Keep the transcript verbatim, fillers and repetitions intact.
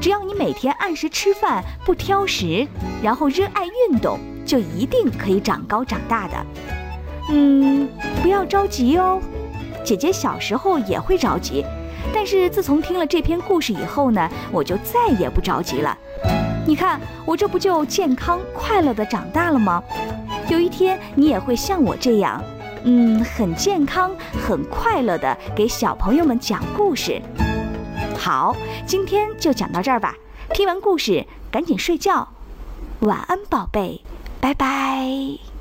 只要你每天按时吃饭，不挑食，然后热爱运动，就一定可以长高长大的。嗯，不要着急哦，姐姐小时候也会着急，但是自从听了这篇故事以后呢，我就再也不着急了。你看，我这不就健康快乐地长大了吗？有一天你也会像我这样，嗯，很健康很快乐地给小朋友们讲故事。好，今天就讲到这儿吧，听完故事赶紧睡觉，晚安宝贝，拜拜。